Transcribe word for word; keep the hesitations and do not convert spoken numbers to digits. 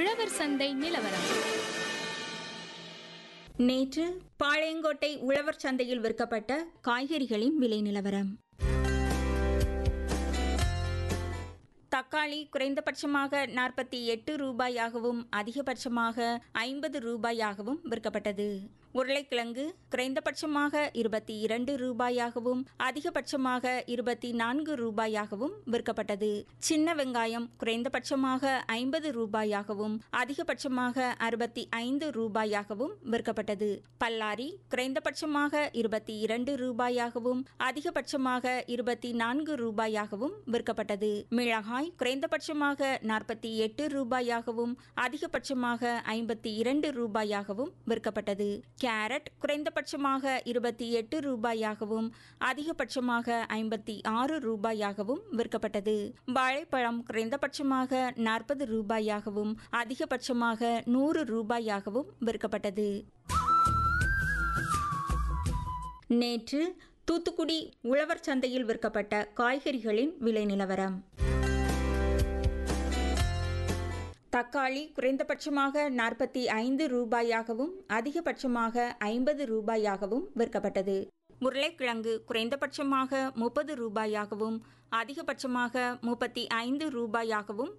உழவர் சந்தை நிலவரம். நேற்று பாளையங்கோட்டை உழவர் சந்தையில் விற்கப்பட்ட காய்கறிகளின் விலை நிலவரம். தக்காளி குறைந்தபட்சமாக நாற்பத்தி எட்டு ரூபாயாகவும் அதிகபட்சமாக ஐம்பது ரூபாயாகவும் விற்கப்பட்டது. உருளைக்கிழங்கு குறைந்தபட்சமாக இருபத்தி இரண்டு ரூபாயாகவும் அதிகபட்சமாக இருபத்தி நான்கு ரூபாயாகவும் விற்கப்பட்டது. சின்ன வெங்காயம் குறைந்தபட்சமாக ஐம்பது ரூபாயாகவும் அதிகபட்சமாக அறுபத்தி ஐந்து ரூபாயாகவும் விற்கப்பட்டது. பல்லாரி குறைந்தபட்சமாக இருபத்தி இரண்டு ரூபாயாகவும் அதிகபட்சமாக இருபத்தி நான்கு ரூபாயாகவும் விற்கப்பட்டது. மிளகாய் குறைந்தபட்சமாக நாற்பத்தி எட்டு ரூபாயாகவும் அதிகபட்சமாக ஐம்பத்தி இரண்டு ரூபாயாகவும் விற்கப்பட்டது. கேரட் குறைந்தபட்சமாக இருபத்தி எட்டு ரூபாயாகவும் அதிகபட்சமாக ஐம்பத்தி ஆறு ரூபாயாகவும் விற்கப்பட்டது. வாழைப்பழம் குறைந்தபட்சமாக நாற்பது ரூபாயாகவும் அதிகபட்சமாக நூறு ரூபாயாகவும் விற்கப்பட்டது. நேற்று தூத்துக்குடி உழவர் சந்தையில் விற்கப்பட்ட காய்கறிகளின் விலை நிலவரம். தக்காளி குறைந்தபட்சமாக நாற்பத்தி ஐந்து ரூபாயாகவும் அதிகபட்சமாக ஐம்பது ரூபாயாகவும் விற்கப்பட்டது. உருளைக்கிழங்கு குறைந்தபட்சமாக முப்பது ரூபாயாகவும் அதிகபட்சமாக முப்பத்தி ஐந்து ரூபாயாகவும்